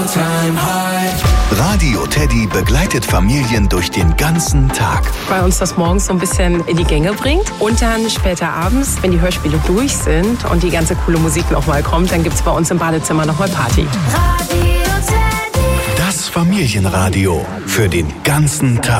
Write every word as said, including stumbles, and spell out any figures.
Radio Teddy begleitet Familien durch den ganzen Tag. Bei uns das morgens so ein bisschen in die Gänge bringt und dann später abends, wenn die Hörspiele durch sind und die ganze coole Musik nochmal kommt, dann gibt es bei uns im Badezimmer nochmal Party. Das Familienradio für den ganzen Tag.